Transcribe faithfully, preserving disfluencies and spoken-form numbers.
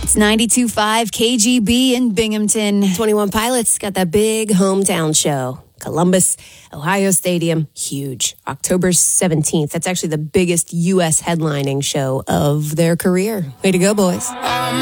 It's ninety-two point five K G B in Binghamton. twenty-one Pilots got that big hometown show. Columbus, Ohio Stadium, huge. October seventeenth. That's actually the biggest U S headlining show of their career. Way to go, boys.